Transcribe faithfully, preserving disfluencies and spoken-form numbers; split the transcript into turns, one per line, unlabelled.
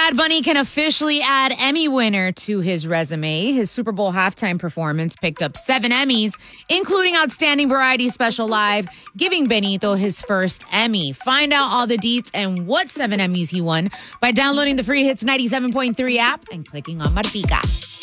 Bad Bunny can officially add Emmy winner to his resume. His Super Bowl halftime performance picked up seven Emmys, including Outstanding Variety Special Live, giving Benito his first Emmy. Find out all the deets and what seven Emmys he won by downloading the free Hits ninety-seven point three app and clicking on Martica.